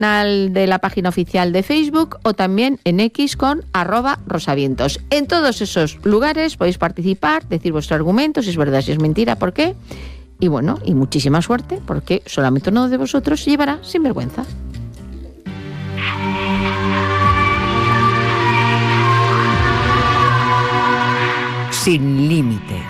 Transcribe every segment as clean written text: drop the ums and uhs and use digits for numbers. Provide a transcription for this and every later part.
de la página oficial de Facebook o también en X con @rosavientos. En todos esos lugares podéis participar, decir vuestro argumento, si es verdad, si es mentira, por qué. Y bueno, y muchísima suerte, porque solamente uno de vosotros se llevará sin vergüenza. Sin límites.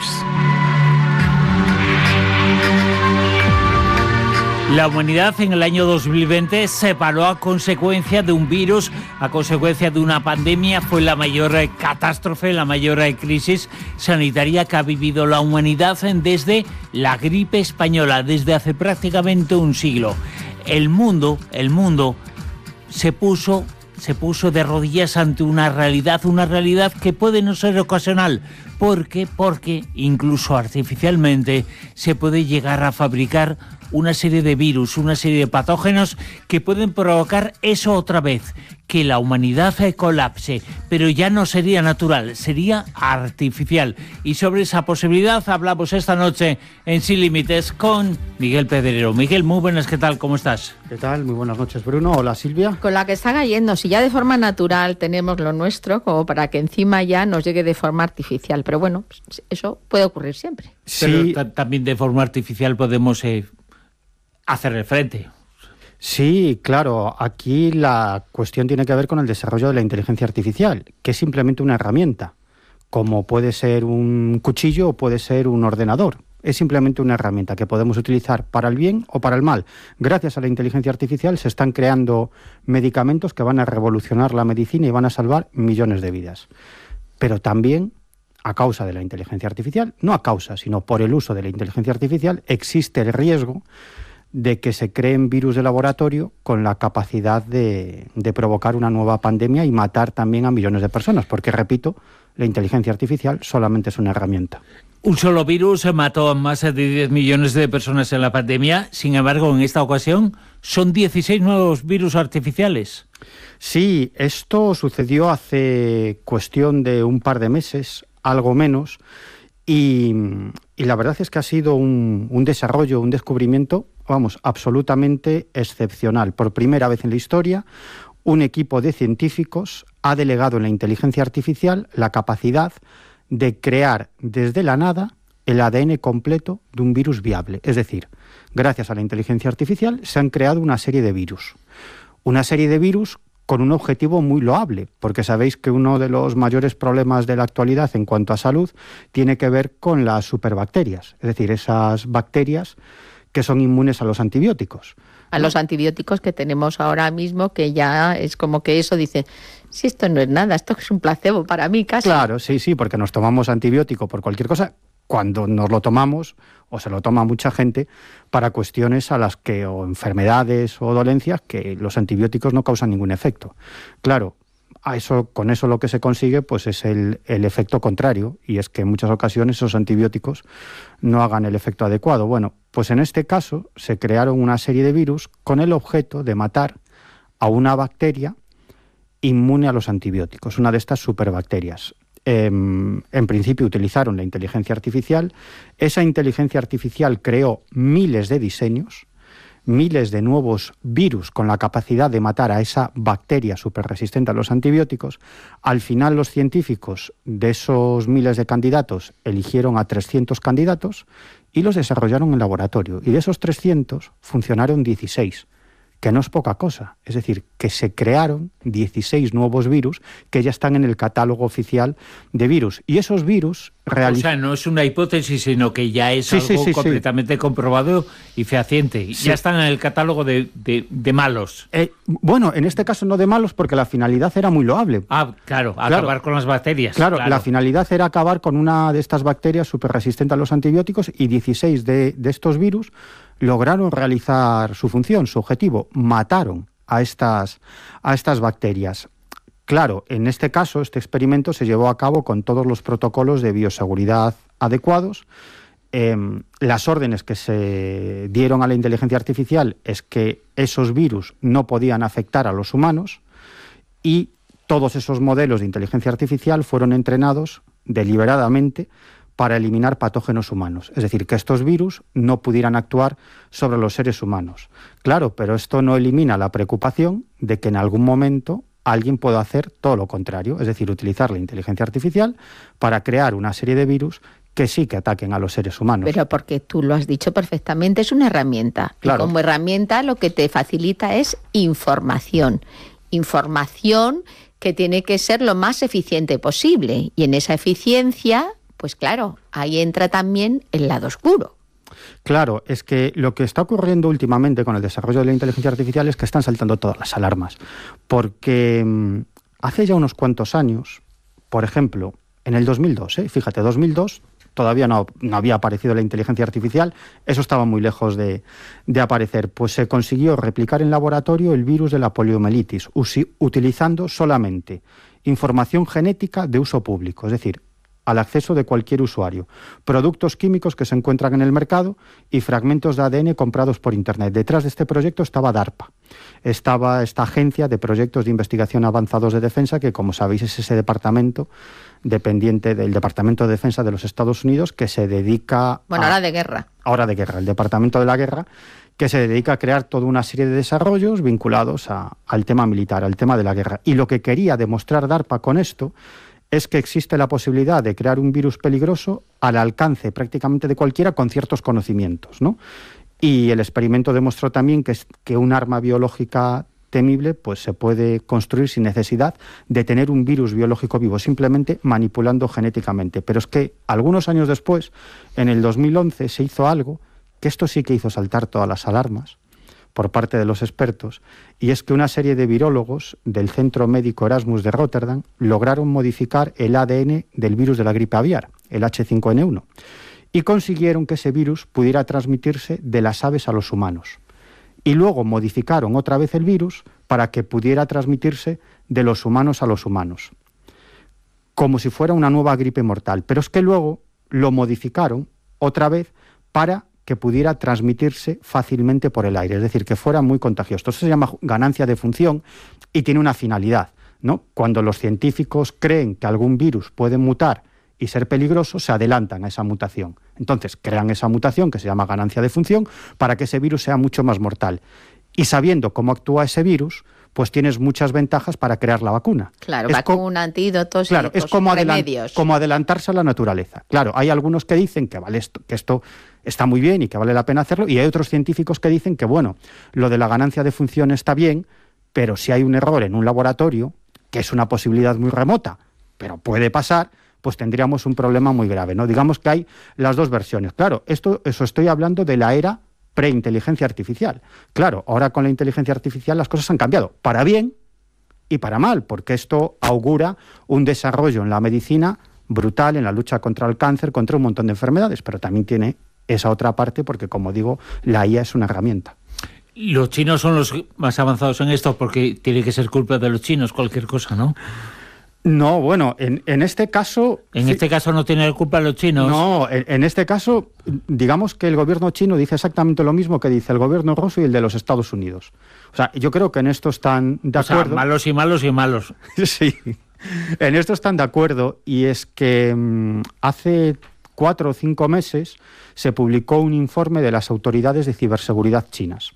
La humanidad en el año 2020 se paró a consecuencia de un virus, a consecuencia de una pandemia. Fue la mayor catástrofe, la mayor crisis sanitaria que ha vivido la humanidad desde la gripe española, desde hace prácticamente un siglo. El mundo se puso de rodillas ante una realidad que puede no ser ocasional, porque incluso artificialmente se puede llegar a fabricar una serie de virus, una serie de patógenos que pueden provocar eso otra vez, que la humanidad colapse, pero ya no sería natural, sería artificial. Y sobre esa posibilidad hablamos esta noche en Sin Límites con Miguel Pedrero. Miguel, muy buenas, ¿qué tal? ¿Cómo estás? ¿Qué tal? Muy buenas noches, Bruno. Hola, Silvia. Con la que está cayendo, si ya de forma natural tenemos lo nuestro, como para que encima ya nos llegue de forma artificial. Pero bueno, eso puede ocurrir siempre. Sí. Pero también de forma artificial podemos hacerle frente. Sí, claro. Aquí la cuestión tiene que ver con el desarrollo de la inteligencia artificial, que es simplemente una herramienta, como puede ser un cuchillo o puede ser un ordenador. Es simplemente una herramienta que podemos utilizar para el bien o para el mal. Gracias a la inteligencia artificial se están creando medicamentos que van a revolucionar la medicina y van a salvar millones de vidas. Pero también, a causa de la inteligencia artificial, no a causa, sino por el uso de la inteligencia artificial, existe el riesgo de que se creen virus de laboratorio con la capacidad de provocar una nueva pandemia y matar también a millones de personas, porque, repito, la inteligencia artificial solamente es una herramienta. Un solo virus mató a más de 10 millones de personas en la pandemia. Sin embargo, en esta ocasión son 16 nuevos virus artificiales. Sí, esto sucedió hace cuestión de un par de meses, algo menos, y la verdad es que ha sido un desarrollo, un descubrimiento, absolutamente excepcional. Por primera vez en la historia, un equipo de científicos ha delegado en la inteligencia artificial la capacidad de crear desde la nada el ADN completo de un virus viable. Es decir, gracias a la inteligencia artificial se han creado una serie de virus. Una serie de virus con un objetivo muy loable, porque sabéis que uno de los mayores problemas de la actualidad en cuanto a salud tiene que ver con las superbacterias, es decir, esas bacterias que son inmunes a los antibióticos. A los antibióticos que tenemos ahora mismo, que ya es como que eso dice, si esto no es nada, esto es un placebo para mí casi. Claro, sí, porque nos tomamos antibiótico por cualquier cosa, cuando nos lo tomamos, o se lo toma mucha gente, para cuestiones a las que, o enfermedades o dolencias, que los antibióticos no causan ningún efecto. Claro, con eso lo que se consigue pues es el efecto contrario, y es que en muchas ocasiones esos antibióticos no hagan el efecto adecuado. Bueno, pues en este caso se crearon una serie de virus con el objeto de matar a una bacteria inmune a los antibióticos, una de estas superbacterias. En principio utilizaron la inteligencia artificial. Esa inteligencia artificial creó miles de diseños, miles de nuevos virus con la capacidad de matar a esa bacteria superresistente a los antibióticos. Al final los científicos de esos miles de candidatos eligieron a 300 candidatos y los desarrollaron en laboratorio. Y de esos 300 funcionaron 16, que no es poca cosa. Es decir, que se crearon 16 nuevos virus que ya están en el catálogo oficial de virus. Y esos virus... O sea, no es una hipótesis, sino que ya es algo completamente comprobado y fehaciente. Sí. Ya están en el catálogo de malos. Bueno, en este caso no de malos, porque la finalidad era muy loable. Claro, acabar con las bacterias. Claro, la finalidad era acabar con una de estas bacterias superresistentes a los antibióticos, y 16 de estos virus lograron realizar su función, su objetivo. Mataron a estas bacterias. Claro, en este caso, este experimento se llevó a cabo con todos los protocolos de bioseguridad adecuados. Las órdenes que se dieron a la inteligencia artificial es que esos virus no podían afectar a los humanos, y todos esos modelos de inteligencia artificial fueron entrenados deliberadamente para eliminar patógenos humanos, es decir, que estos virus no pudieran actuar sobre los seres humanos. Claro, pero esto no elimina la preocupación de que en algún momento alguien pueda hacer todo lo contrario, es decir, utilizar la inteligencia artificial para crear una serie de virus que sí que ataquen a los seres humanos. Pero porque tú lo has dicho perfectamente, es una herramienta. Claro. Y como herramienta lo que te facilita es información. Información que tiene que ser lo más eficiente posible. Y en esa eficiencia, pues claro, ahí entra también el lado oscuro. Claro, es que lo que está ocurriendo últimamente con el desarrollo de la inteligencia artificial es que están saltando todas las alarmas. Porque hace ya unos cuantos años, por ejemplo, en el 2002, fíjate, 2002, todavía no había aparecido la inteligencia artificial, eso estaba muy lejos de aparecer, pues se consiguió replicar en laboratorio el virus de la poliomielitis, utilizando solamente información genética de uso público, es decir, al acceso de cualquier usuario, productos químicos que se encuentran en el mercado y fragmentos de ADN comprados por Internet. Detrás de este proyecto estaba DARPA, estaba esta agencia de proyectos de investigación avanzados de defensa, que como sabéis es ese departamento dependiente del Departamento de Defensa de los Estados Unidos que se dedica ahora de guerra. Ahora de guerra, el Departamento de la Guerra, que se dedica a crear toda una serie de desarrollos vinculados al tema militar, al tema de la guerra. Y lo que quería demostrar DARPA con esto es que existe la posibilidad de crear un virus peligroso al alcance prácticamente de cualquiera con ciertos conocimientos, ¿no? Y el experimento demostró también que un arma biológica temible pues se puede construir sin necesidad de tener un virus biológico vivo, simplemente manipulando genéticamente. Pero es que algunos años después, en el 2011, se hizo algo que esto sí que hizo saltar todas las alarmas por parte de los expertos, y es que una serie de virólogos del Centro Médico Erasmus de Rotterdam lograron modificar el ADN del virus de la gripe aviar, el H5N1, y consiguieron que ese virus pudiera transmitirse de las aves a los humanos. Y luego modificaron otra vez el virus para que pudiera transmitirse de los humanos a los humanos, como si fuera una nueva gripe mortal. Pero es que luego lo modificaron otra vez para que pudiera transmitirse fácilmente por el aire, es decir, que fuera muy contagioso. Esto se llama ganancia de función y tiene una finalidad, ¿no? Cuando los científicos creen que algún virus puede mutar y ser peligroso, se adelantan a esa mutación. Entonces, crean esa mutación que se llama ganancia de función para que ese virus sea mucho más mortal. Y sabiendo cómo actúa ese virus, pues tienes muchas ventajas para crear la vacuna. Claro, vacuna, antídotos, claro, y es como remedios. Como adelantarse a la naturaleza. Claro, hay algunos que dicen que esto está muy bien y que vale la pena hacerlo, y hay otros científicos que dicen que, bueno, lo de la ganancia de función está bien, pero si hay un error en un laboratorio, que es una posibilidad muy remota, pero puede pasar, pues tendríamos un problema muy grave, ¿no? Digamos que hay las dos versiones. Claro, eso estoy hablando de la era preinteligencia artificial. Claro, ahora con la inteligencia artificial las cosas han cambiado, para bien y para mal, porque esto augura un desarrollo en la medicina brutal, en la lucha contra el cáncer, contra un montón de enfermedades, pero también tiene esa otra parte porque, como digo, la IA es una herramienta. Los chinos son los más avanzados en esto porque tiene que ser culpa de los chinos cualquier cosa, ¿no? No, bueno, en este caso... En este caso no tiene culpa los chinos. No, en este caso, digamos que el gobierno chino dice exactamente lo mismo que dice el gobierno ruso y el de los Estados Unidos. O sea, yo creo que en esto están de acuerdo. Sea, malos y malos y malos. Sí, en esto están de acuerdo, y es que hace 4 o 5 meses se publicó un informe de las autoridades de ciberseguridad chinas.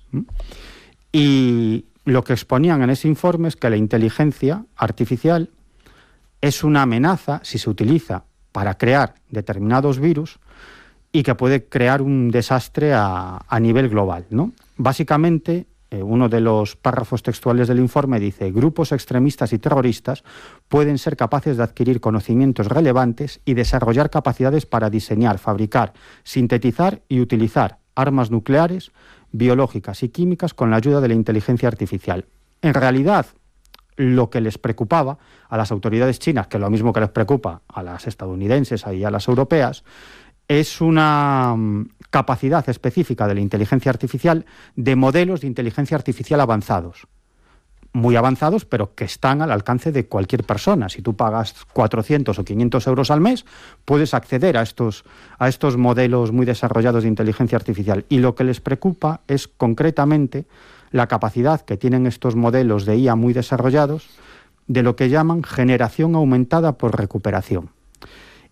Y lo que exponían en ese informe es que la inteligencia artificial es una amenaza si se utiliza para crear determinados virus y que puede crear un desastre a nivel global, ¿no? Básicamente, uno de los párrafos textuales del informe dice: grupos extremistas y terroristas pueden ser capaces de adquirir conocimientos relevantes y desarrollar capacidades para diseñar, fabricar, sintetizar y utilizar armas nucleares, biológicas y químicas con la ayuda de la inteligencia artificial. En realidad, lo que les preocupaba a las autoridades chinas, que es lo mismo que les preocupa a las estadounidenses y a las europeas, es una capacidad específica de la inteligencia artificial de modelos de inteligencia artificial avanzados. Muy avanzados, pero que están al alcance de cualquier persona. Si tú pagas 400 o 500 euros al mes, puedes acceder a estos modelos muy desarrollados de inteligencia artificial. Y lo que les preocupa es concretamente la capacidad que tienen estos modelos de IA muy desarrollados de lo que llaman generación aumentada por recuperación.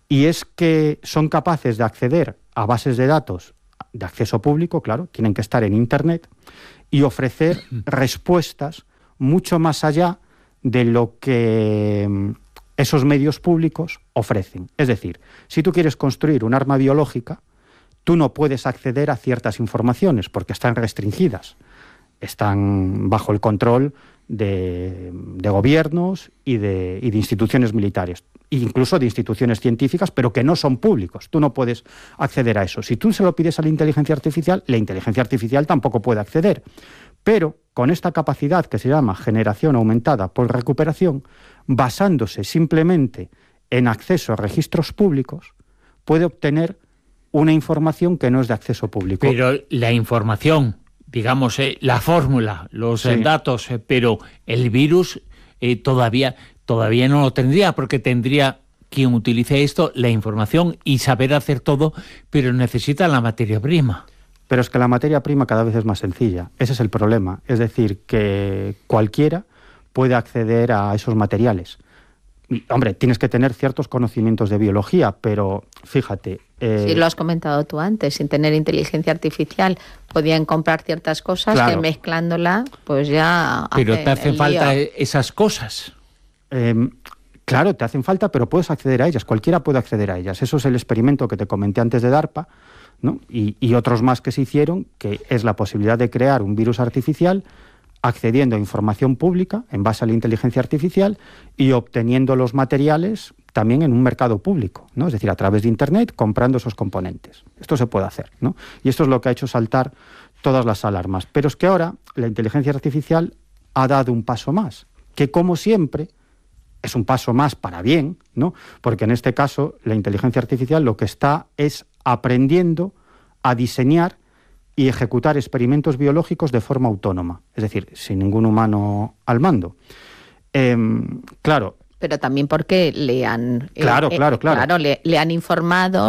y es que son capaces de acceder a bases de datos de acceso público, claro, tienen que estar en Internet, y ofrecer respuestas mucho más allá de lo que esos medios públicos ofrecen. Es decir, si tú quieres construir un arma biológica, tú no puedes acceder a ciertas informaciones porque están restringidas, están bajo el control de gobiernos y de instituciones militares, incluso de instituciones científicas, pero que no son públicos. Tú no puedes acceder a eso. Si tú se lo pides a la inteligencia artificial tampoco puede acceder. Pero con esta capacidad que se llama generación aumentada por recuperación, basándose simplemente en acceso a registros públicos, puede obtener una información que no es de acceso público. Pero la información, digamos, la fórmula, los datos, pero el virus todavía no lo tendría, porque tendría quien utilice esto, la información y saber hacer todo, pero necesita la materia prima. Pero es que la materia prima cada vez es más sencilla. Ese es el problema. Es decir, que cualquiera puede acceder a esos materiales. Y, hombre, tienes que tener ciertos conocimientos de biología, pero fíjate... Sí, lo has comentado tú antes. Sin tener inteligencia artificial podían comprar ciertas cosas, claro, que mezclándola, pues ya... Pero te hacen falta esas cosas. Claro, te hacen falta, pero puedes acceder a ellas. Cualquiera puede acceder a ellas. Eso es el experimento que te comenté antes de DARPA, ¿no? Y otros más que se hicieron, que es la posibilidad de crear un virus artificial accediendo a información pública en base a la inteligencia artificial y obteniendo los materiales también en un mercado público, ¿no? Es decir, a través de Internet, comprando esos componentes. Esto se puede hacer, ¿no? Y esto es lo que ha hecho saltar todas las alarmas. Pero es que ahora la inteligencia artificial ha dado un paso más, que como siempre es un paso más para bien, ¿no? Porque en este caso la inteligencia artificial lo que está es aprendiendo a diseñar y ejecutar experimentos biológicos de forma autónoma, es decir, sin ningún humano al mando. Claro. Pero también porque le han... Claro. Le han informado,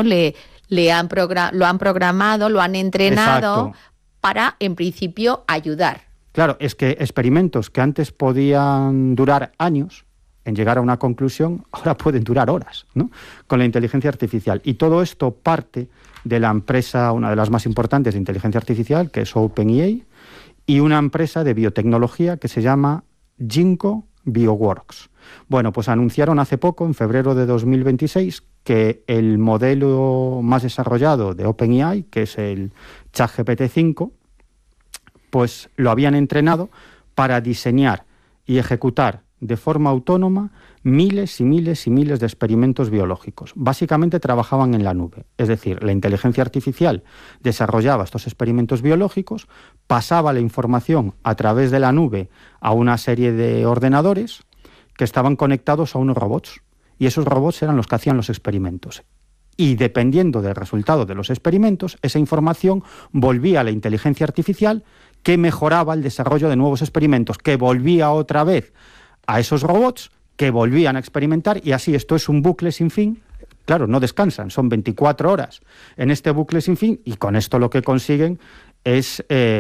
lo han programado, lo han entrenado. Exacto. Para, en principio, ayudar. Claro, es que experimentos que antes podían durar años en llegar a una conclusión, ahora pueden durar horas, ¿no? Con la inteligencia artificial. Y todo esto parte de la empresa, una de las más importantes de inteligencia artificial, que es OpenAI, y una empresa de biotecnología que se llama Ginkgo Bioworks. Bueno, pues anunciaron hace poco, en febrero de 2026, que el modelo más desarrollado de OpenAI, que es el ChatGPT-5, pues lo habían entrenado para diseñar y ejecutar de forma autónoma miles y miles y miles de experimentos biológicos. Básicamente trabajaban en la nube, es decir, la inteligencia artificial desarrollaba estos experimentos biológicos, pasaba la información a través de la nube a una serie de ordenadores que estaban conectados a unos robots, y esos robots eran los que hacían los experimentos. Y dependiendo del resultado de los experimentos, esa información volvía a la inteligencia artificial, que mejoraba el desarrollo de nuevos experimentos, que volvía otra vez a esos robots, que volvían a experimentar, y así esto es un bucle sin fin. Claro, no descansan, son 24 horas en este bucle sin fin, y con esto lo que consiguen es,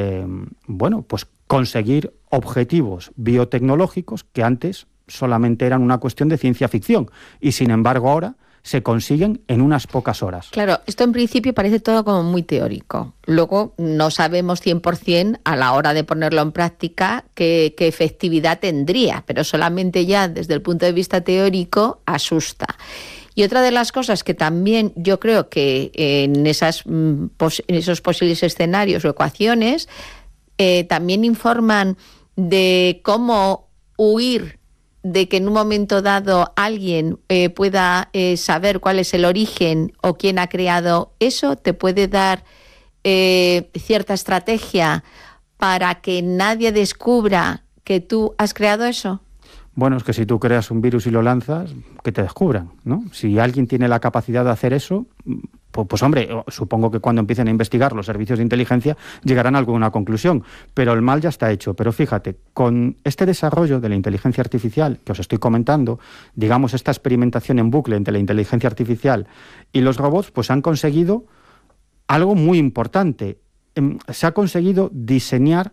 pues conseguir objetivos biotecnológicos que antes solamente eran una cuestión de ciencia ficción, y sin embargo ahora se consiguen en unas pocas horas. Claro, esto en principio parece todo como muy teórico. Luego no sabemos 100% a la hora de ponerlo en práctica qué efectividad tendría, pero solamente ya desde el punto de vista teórico asusta. Y otra de las cosas que también yo creo que en esos posibles escenarios o ecuaciones también informan de cómo huir de que en un momento dado alguien pueda saber cuál es el origen o quién ha creado eso, te puede dar cierta estrategia para que nadie descubra que tú has creado eso. Bueno, es que si tú creas un virus y lo lanzas, que te descubran, ¿no? Si alguien tiene la capacidad de hacer eso, pues hombre, supongo que cuando empiecen a investigar los servicios de inteligencia llegarán a alguna conclusión, pero el mal ya está hecho. Pero fíjate, con este desarrollo de la inteligencia artificial que os estoy comentando, digamos esta experimentación en bucle entre la inteligencia artificial y los robots, pues han conseguido algo muy importante. Se ha conseguido diseñar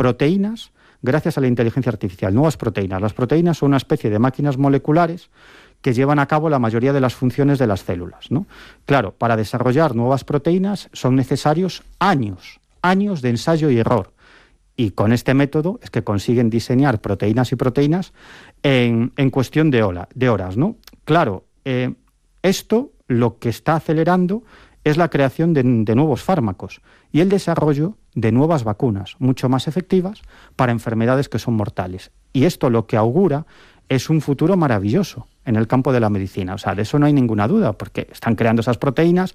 proteínas gracias a la inteligencia artificial, nuevas proteínas. Las proteínas son una especie de máquinas moleculares que llevan a cabo la mayoría de las funciones de las células, ¿no? Claro, para desarrollar nuevas proteínas son necesarios años de ensayo y error. Y con este método es que consiguen diseñar proteínas y proteínas en cuestión de horas, ¿no? Claro, esto lo que está acelerando es la creación de nuevos fármacos y el desarrollo de nuevas vacunas, mucho más efectivas para enfermedades que son mortales. Y esto lo que augura es un futuro maravilloso en el campo de la medicina. O sea, de eso no hay ninguna duda, porque están creando esas proteínas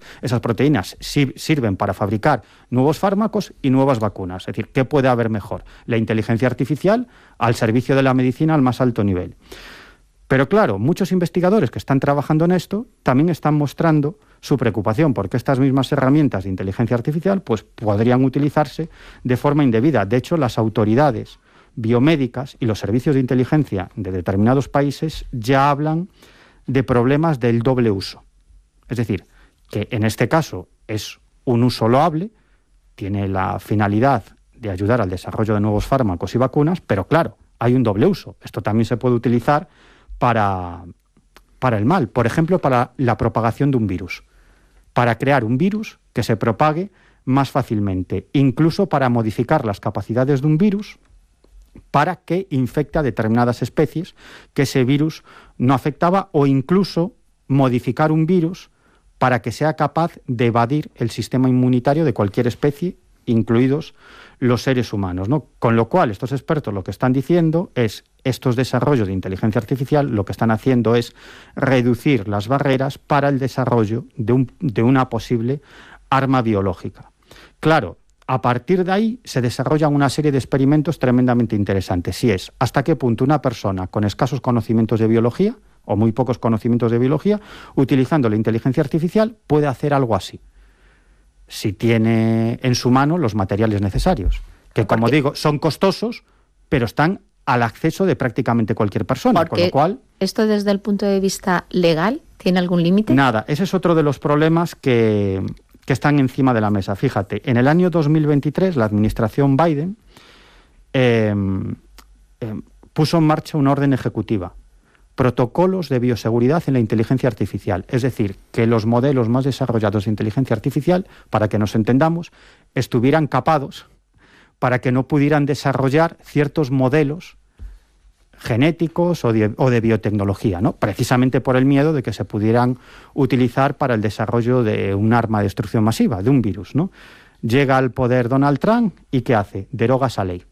sirven para fabricar nuevos fármacos y nuevas vacunas. Es decir, ¿qué puede haber mejor? La inteligencia artificial al servicio de la medicina al más alto nivel. Pero claro, muchos investigadores que están trabajando en esto también están mostrando su preocupación porque estas mismas herramientas de inteligencia artificial pues, podrían utilizarse de forma indebida. De hecho, las autoridades biomédicas y los servicios de inteligencia de determinados países ya hablan de problemas del doble uso. Es decir, que en este caso es un uso loable, tiene la finalidad de ayudar al desarrollo de nuevos fármacos y vacunas, pero claro, hay un doble uso. Esto también se puede utilizar para el mal, por ejemplo, para la propagación de un virus, para crear un virus que se propague más fácilmente, incluso para modificar las capacidades de un virus para que infecte a determinadas especies que ese virus no afectaba, o incluso modificar un virus para que sea capaz de evadir el sistema inmunitario de cualquier especie, incluidos los seres humanos, ¿no? Con lo cual, estos expertos lo que están diciendo es, estos desarrollos de inteligencia artificial lo que están haciendo es reducir las barreras para el desarrollo de una posible arma biológica. Claro, a partir de ahí se desarrollan una serie de experimentos tremendamente interesantes. Si es, hasta qué punto una persona con escasos conocimientos de biología, o muy pocos conocimientos de biología, utilizando la inteligencia artificial, puede hacer algo así, si tiene en su mano los materiales necesarios, que como digo, son costosos, pero están al acceso de prácticamente cualquier persona, con lo cual... ¿Esto desde el punto de vista legal tiene algún límite? Nada, ese es otro de los problemas que están encima de la mesa. Fíjate, en el año 2023 la administración Biden puso en marcha una orden ejecutiva, protocolos de bioseguridad en la inteligencia artificial. Es decir, que los modelos más desarrollados de inteligencia artificial, para que nos entendamos, estuvieran capados para que no pudieran desarrollar ciertos modelos genéticos o de biotecnología, ¿no? Precisamente por el miedo de que se pudieran utilizar para el desarrollo de un arma de destrucción masiva, de un virus, ¿no? Llega al poder Donald Trump y ¿qué hace? Deroga esa ley.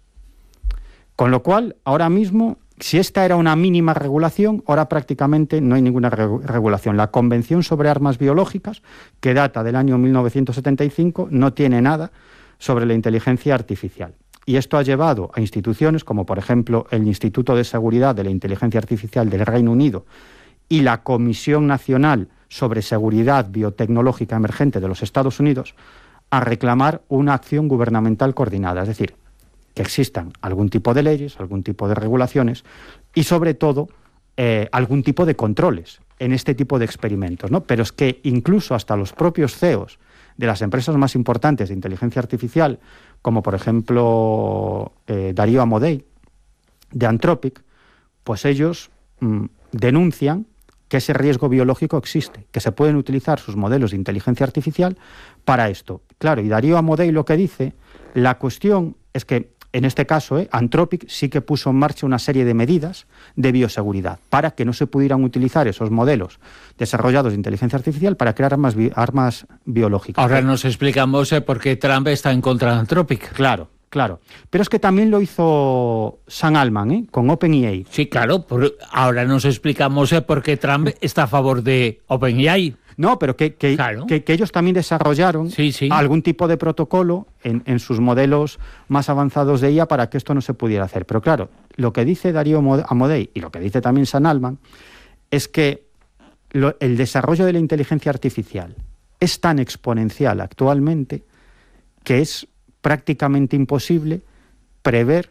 Con lo cual, ahora mismo, si esta era una mínima regulación, ahora prácticamente no hay ninguna regulación. La Convención sobre Armas Biológicas, que data del año 1975, no tiene nada sobre la inteligencia artificial. Y esto ha llevado a instituciones como, por ejemplo, el Instituto de Seguridad de la Inteligencia Artificial del Reino Unido y la Comisión Nacional sobre Seguridad Biotecnológica Emergente de los Estados Unidos, a reclamar una acción gubernamental coordinada. Es decir, que existan algún tipo de leyes, algún tipo de regulaciones y, sobre todo, algún tipo de controles en este tipo de experimentos, ¿no? Pero es que incluso hasta los propios CEOs de las empresas más importantes de inteligencia artificial, como por ejemplo Darío Amodei, de Anthropic, pues ellos denuncian que ese riesgo biológico existe, que se pueden utilizar sus modelos de inteligencia artificial para esto. Claro, y Darío Amodei lo que dice, la cuestión es que en este caso, Anthropic sí que puso en marcha una serie de medidas de bioseguridad para que no se pudieran utilizar esos modelos desarrollados de inteligencia artificial para crear armas biológicas. Ahora nos explicamos por qué Trump está en contra de Anthropic. Claro. Pero es que también lo hizo Sam Altman, con OpenAI. Sí, claro. Ahora nos explicamos por qué Trump está a favor de OpenAI. No, pero que ellos también desarrollaron algún tipo de protocolo en sus modelos más avanzados de IA para que esto no se pudiera hacer. Pero claro, lo que dice Darío Amodei y lo que dice también Sam Altman es que el desarrollo de la inteligencia artificial es tan exponencial actualmente que es prácticamente imposible prever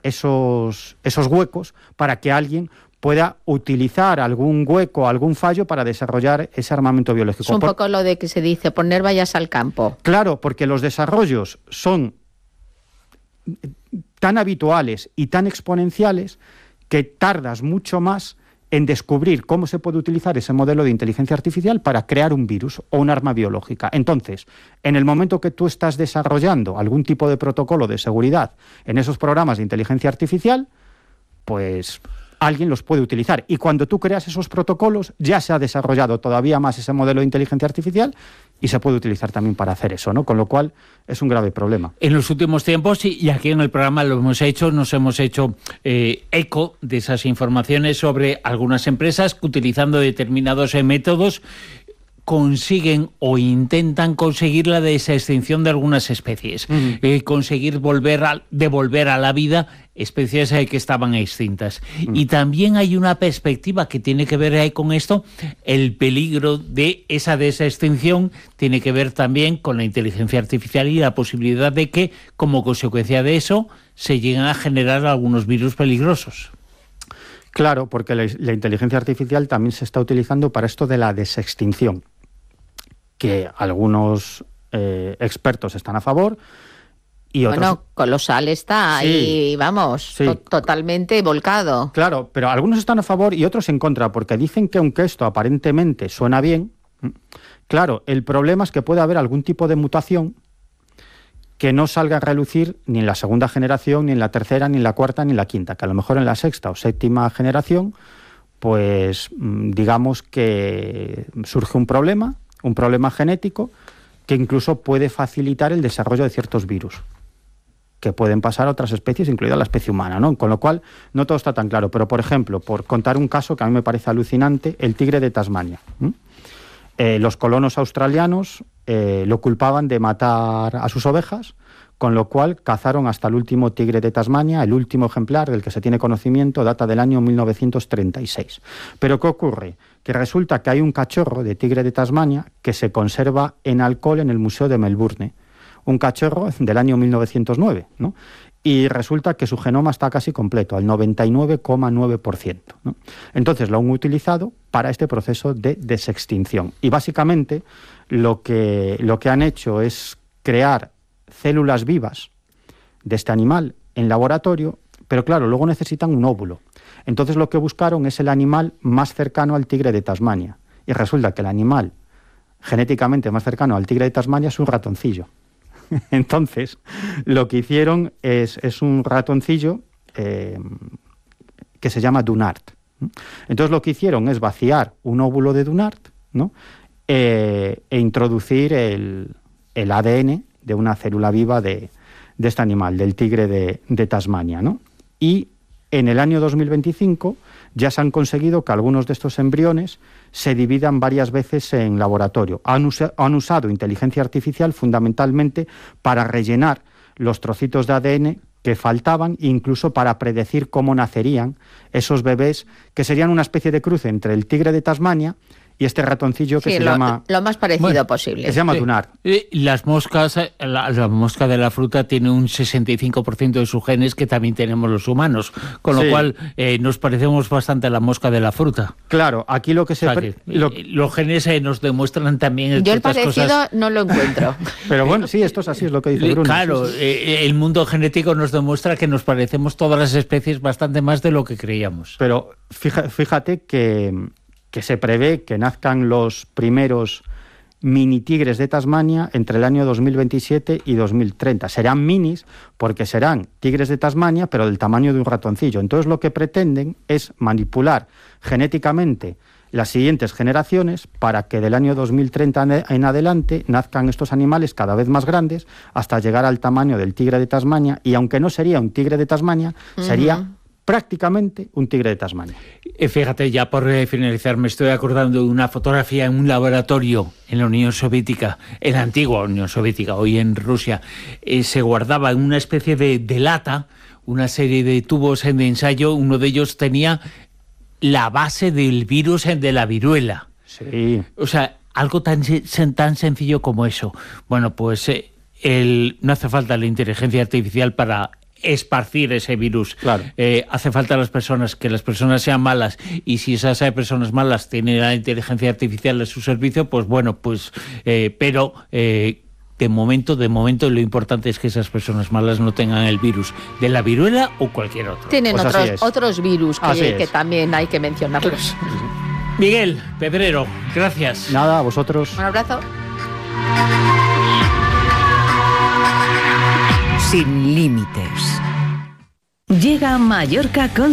esos huecos para que alguien pueda utilizar algún hueco, algún fallo para desarrollar ese armamento biológico. Es un poco lo de que se dice, poner vallas al campo. Claro, porque los desarrollos son tan habituales y tan exponenciales que tardas mucho más en descubrir cómo se puede utilizar ese modelo de inteligencia artificial para crear un virus o un arma biológica. Entonces, en el momento que tú estás desarrollando algún tipo de protocolo de seguridad en esos programas de inteligencia artificial, pues alguien los puede utilizar. Y cuando tú creas esos protocolos, ya se ha desarrollado todavía más ese modelo de inteligencia artificial y se puede utilizar también para hacer eso, ¿no? Con lo cual es un grave problema. En los últimos tiempos, y aquí en el programa nos hemos hecho eco de esas informaciones sobre algunas empresas que, utilizando determinados métodos, consiguen o intentan conseguir la desextinción de algunas especies, conseguir devolver a la vida especies que estaban extintas. Y también hay una perspectiva que tiene que ver con esto, el peligro de esa desextinción tiene que ver también con la inteligencia artificial y la posibilidad de que, como consecuencia de eso, se lleguen a generar algunos virus peligrosos. Claro, porque la inteligencia artificial también se está utilizando para esto de la desextinción, que algunos expertos están a favor y otros... Bueno, Colosal está ahí, vamos, totalmente volcado. Claro, pero algunos están a favor y otros en contra, porque dicen que aunque esto aparentemente suena bien, claro, el problema es que puede haber algún tipo de mutación que no salga a relucir ni en la segunda generación, ni en la tercera, ni en la cuarta, ni en la quinta, que a lo mejor en la sexta o séptima generación, pues digamos que surge un problema genético que incluso puede facilitar el desarrollo de ciertos virus que pueden pasar a otras especies, incluida la especie humana, ¿no? Con lo cual, no todo está tan claro. Pero, por ejemplo, por contar un caso que a mí me parece alucinante, el tigre de Tasmania. Los colonos australianos lo culpaban de matar a sus ovejas, con lo cual cazaron hasta el último tigre de Tasmania. El último ejemplar del que se tiene conocimiento data del año 1936. Pero ¿qué ocurre? Que resulta que hay un cachorro de tigre de Tasmania que se conserva en alcohol en el Museo de Melbourne. Un cachorro del año 1909, ¿no? Y resulta que su genoma está casi completo, al 99,9%, ¿no? Entonces lo han utilizado para este proceso de desextinción. Y básicamente lo que han hecho es crear células vivas de este animal en laboratorio, pero claro, luego necesitan un óvulo. Entonces lo que buscaron es el animal más cercano al tigre de Tasmania. Y resulta que el animal genéticamente más cercano al tigre de Tasmania es un ratoncillo. Entonces, lo que hicieron es un ratoncillo que se llama Dunart. Entonces, lo que hicieron es vaciar un óvulo de Dunart, ¿no? E introducir el ADN de una célula viva de este animal, del tigre de Tasmania, ¿no? Y en el año 2025 ya se han conseguido que algunos de estos embriones se dividan varias veces en laboratorio. Han usado inteligencia artificial fundamentalmente para rellenar los trocitos de ADN que faltaban, incluso para predecir cómo nacerían esos bebés, que serían una especie de cruce entre el tigre de Tasmania y este ratoncillo que se llama... Lo más parecido posible. Que se llama Dunart. Las moscas, la mosca de la fruta tiene un 65% de sus genes que también tenemos los humanos, con lo cual nos parecemos bastante a la mosca de la fruta. Claro, aquí lo que se... los genes nos demuestran también... Yo el parecido cosas... no lo encuentro. Pero bueno, sí, esto es así, es lo que dice Bruno. Claro, el mundo genético nos demuestra que nos parecemos todas las especies bastante más de lo que creíamos. Pero fíjate que se prevé que nazcan los primeros mini tigres de Tasmania entre el año 2027 y 2030. Serán minis porque serán tigres de Tasmania, pero del tamaño de un ratoncillo. Entonces lo que pretenden es manipular genéticamente las siguientes generaciones para que del año 2030 en adelante nazcan estos animales cada vez más grandes hasta llegar al tamaño del tigre de Tasmania, y aunque no sería un tigre de Tasmania, sería prácticamente un tigre de Tasmania. Fíjate, ya por finalizar, me estoy acordando de una fotografía en un laboratorio en la Unión Soviética, en la antigua Unión Soviética, hoy en Rusia. Se guardaba en una especie de lata una serie de tubos de ensayo. Uno de ellos tenía la base del virus de la viruela. Sí. O sea, algo tan sencillo como eso. Bueno, pues no hace falta la inteligencia artificial para esparcir ese virus. Claro. Hace falta que las personas sean malas, y si esas personas malas tienen la inteligencia artificial a su servicio, pues bueno, pues pero de momento, lo importante es que esas personas malas no tengan el virus de la viruela o cualquier otro. Tienen Pues otros virus que también hay que mencionarlos. Miguel Pedrero, gracias. Nada, a vosotros. Un abrazo. Sin límites. Llega a Mallorca con